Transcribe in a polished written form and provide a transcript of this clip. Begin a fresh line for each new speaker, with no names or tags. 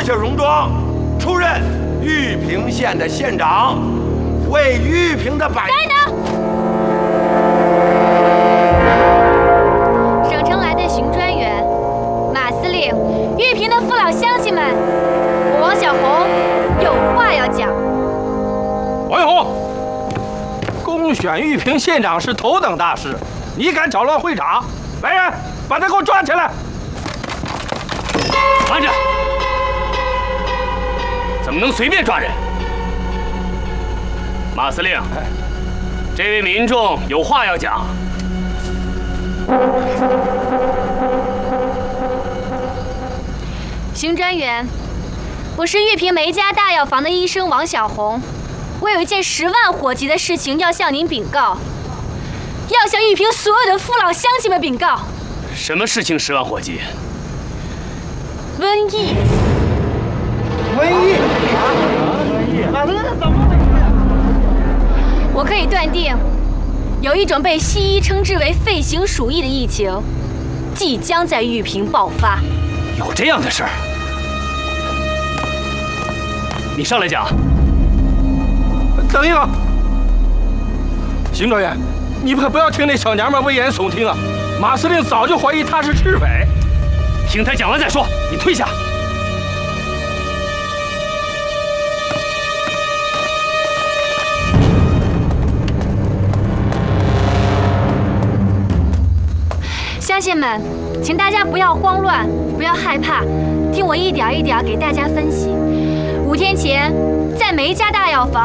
下戎装，出任玉屏县的县长，为玉屏的百
待等。省城来的巡专员，马司令，玉屏的父老乡亲们，我王小红有话要讲。
王小红，公选玉屏县长是头等大事，你敢搅乱会场？来人，把他给我抓起来！
慢着！怎么能随便抓人？马司令，这位民众有话要讲。
巡专员，我是玉屏梅家大药房的医生王小红，我有一件10万火急的事情要向您禀告，要向玉屏所有的父老乡亲们禀告。
什么事情10万火急？
瘟疫。
瘟疫？马司令怎么回事？
我可以断定，有一种被西医称之为肺形鼠疫的疫情，即将在玉屏爆发。
有这样的事儿？你上来讲。
等一等，邢专员，你可不要听那小娘们危言耸听啊！马司令早就怀疑他是赤匪。
听他讲完再说，你退下。
乡亲们，请大家不要慌乱，不要害怕，听我一点一点给大家分析。5天前，在梅家大药房。